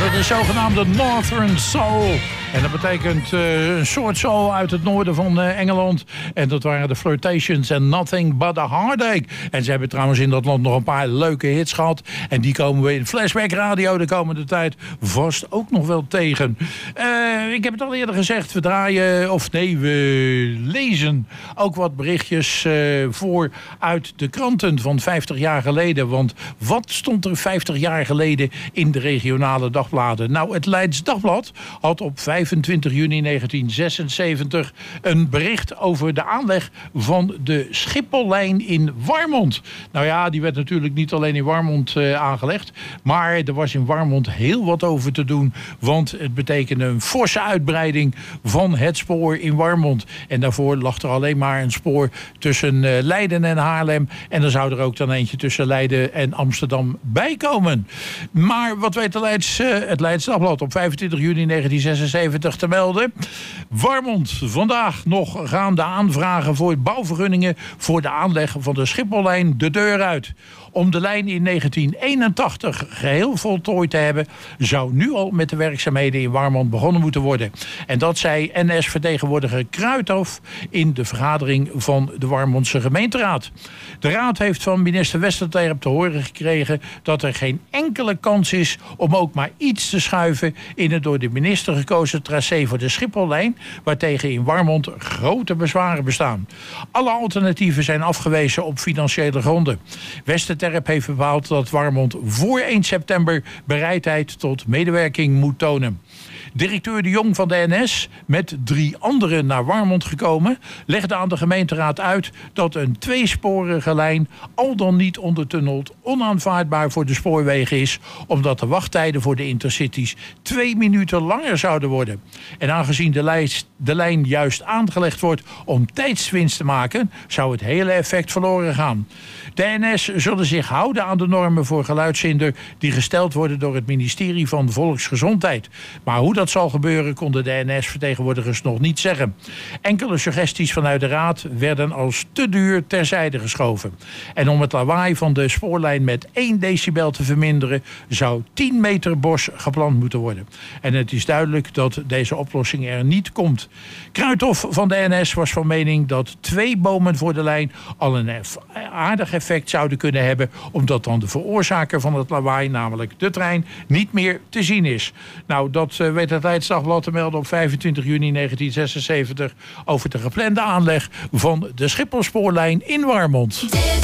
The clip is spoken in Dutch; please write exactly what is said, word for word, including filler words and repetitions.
Dat is zogenaamde Northern Soul. En dat betekent uh, een soort soul uit het noorden van uh, Engeland. En dat waren de Flirtations en Nothing But A Heartache. En ze hebben trouwens in dat land nog een paar leuke hits gehad. En die komen we in Flashback Radio de komende tijd vast ook nog wel tegen. Uh, ik heb het al eerder gezegd, we draaien, of nee, we lezen ook wat berichtjes uh, voor uit de kranten van vijftig jaar geleden. Want wat stond er vijftig jaar geleden in de regionale dagbladen? Nou, het Leids Dagblad had op vijfentwintig juni negentien zesenzeventig een bericht over de aanleg van de Schiphollijn in Warmond. Nou ja, die werd natuurlijk niet alleen in Warmond uh, aangelegd, maar er was in Warmond heel wat over te doen, want het betekende een forse uitbreiding van het spoor in Warmond. En daarvoor lag er alleen maar een spoor tussen uh, Leiden en Haarlem en dan zou er ook dan eentje tussen Leiden en Amsterdam bij komen. Maar wat weet de Leids, uh, het Leids Dagblad op vijfentwintig juni negentien zesenzeventig te melden? Warmond, vandaag nog gaan de aanvragen voor bouwvergunningen voor de aanleg van de Schiphollijn de deur uit. Om de lijn in negentien eenentachtig geheel voltooid te hebben, zou nu al met de werkzaamheden in Warmond begonnen moeten worden. En dat zei N S-vertegenwoordiger Kruithof in de vergadering van de Warmondse gemeenteraad. De raad heeft van minister Westerterp te horen gekregen dat er geen enkele kans is om ook maar iets te schuiven in het door de minister gekozen tracé voor de Schiphollijn, waartegen in Warmond grote bezwaren bestaan. Alle alternatieven zijn afgewezen op financiële gronden. Westerterp heeft bepaald dat Warmond voor één september bereidheid tot medewerking moet tonen. Directeur De Jong van de N S, met drie anderen naar Warmond gekomen, legde aan de gemeenteraad uit dat een tweesporige lijn al dan niet ondertunneld onaanvaardbaar voor de spoorwegen is, omdat de wachttijden voor de intercities twee minuten langer zouden worden. En aangezien de, lijst, de lijn juist aangelegd wordt om tijdswinst te maken, zou het hele effect verloren gaan. De N S zullen zich houden aan de normen voor geluidshinder die gesteld worden door het ministerie van Volksgezondheid. Maar hoe dat zal gebeuren konden de N S-vertegenwoordigers nog niet zeggen. Enkele suggesties vanuit de raad werden als te duur terzijde geschoven. En om het lawaai van de spoorlijn met één decibel te verminderen, zou tien meter bos geplant moeten worden. En het is duidelijk dat deze oplossing er niet komt. Kruithof van de N S was van mening dat twee bomen voor de lijn al een aardig effect zouden kunnen hebben, omdat dan de veroorzaker van het lawaai, namelijk de trein, niet meer te zien is. Nou, dat uh, weet het Leids Dagblad te melden op vijfentwintig juni negentien zesenzeventig over de geplande aanleg van de Schipholspoorlijn in Warmond.